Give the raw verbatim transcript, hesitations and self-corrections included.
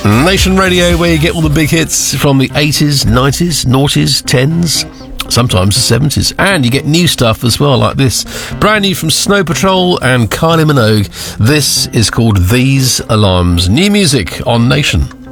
Nation Radio, where you get all the big hits from the eighties, nineties, noughties, tens, sometimes the seventies. And you get new stuff as well, like this. Brand new from Snow Patrol and Kylie Minogue. This is called These Alarms. New music on Nation.